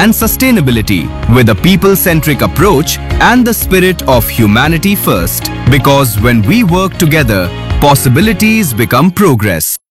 and sustainability with a people-centric approach and the spirit of humanity first. Because when we work together, possibilities become progress.